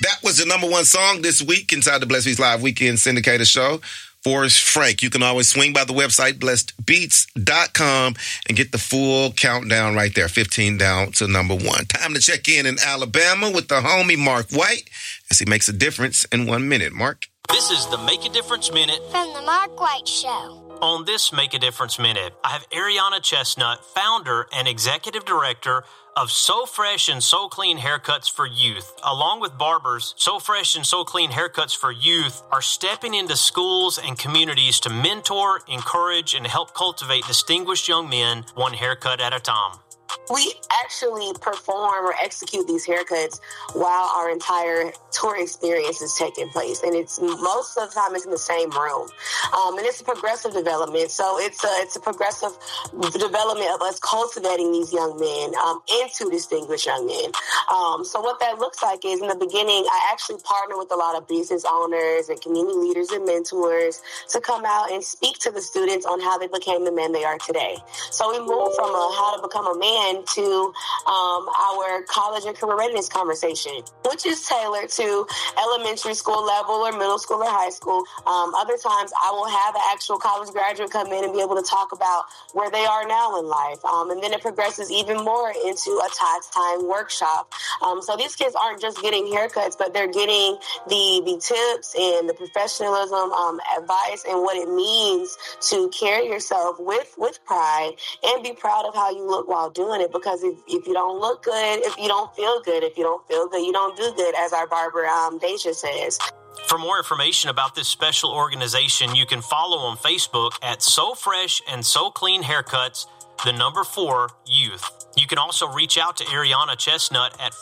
That was the number one song this week inside the Blessed Beats Live Weekend Syndicator Show. Forrest Frank. You can always swing by the website, blessedbeats.com, and get the full countdown right there, 15 down to number one. Time to check in Alabama with the homie Mark White as he makes a difference in 1 minute. Mark? This is the Make a Difference Minute from the Mark White Show. On this Make a Difference Minute, I have Ariana Chestnut, founder and executive director of So Fresh and So Clean Haircuts for Youth. Along with barbers, So Fresh and So Clean Haircuts for Youth are stepping into schools and communities to mentor, encourage, and help cultivate distinguished young men one haircut at a time. We actually perform or execute these haircuts while our entire tour experience is taking place. And it's most of the time it's in the same room. And it's a progressive development. So it's a progressive development of us cultivating these young men into distinguished young men. So what that looks like is in the beginning, I actually partner with a lot of business owners and community leaders and mentors to come out and speak to the students on how they became the men they are today. So we move from how to become a man to our college and career readiness conversation, which is tailored to elementary school level or middle school or high school. Other times I will have an actual college graduate come in and be able to talk about where they are now in life. And then it progresses even more into a time workshop. So these kids aren't just getting haircuts, but they're getting the tips and the professionalism, advice, and what it means to carry yourself with pride and be proud of how you look while doing it. Because if you don't look good, if you don't feel good, you don't do good, as our barber Deja says. For more information about this special organization, you can follow on Facebook at So Fresh and So Clean Haircuts, the number 4 Youth. You can also reach out to Ariana Chestnut at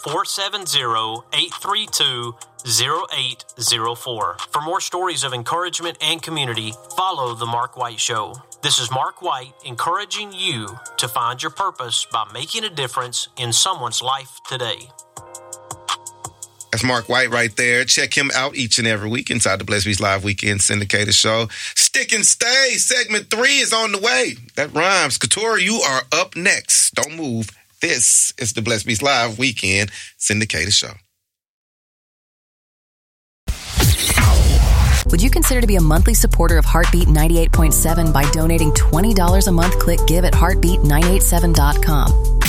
470-832-0804. For more stories of encouragement and community, follow The Mark White Show. This is Mark White encouraging you to find your purpose by making a difference in someone's life today. That's Mark White right there. Check him out each and every week inside the Blessed Beats Live Weekend Syndicator Show. Stick and Stay, segment 3 is on the way. That rhymes. Couture, you are up next. Don't move. This is the Blessed Beats Live Weekend Syndicator Show. Would you consider to be a monthly supporter of Heartbeat 98.7 by donating $20 a month? Click give at heartbeat987.com.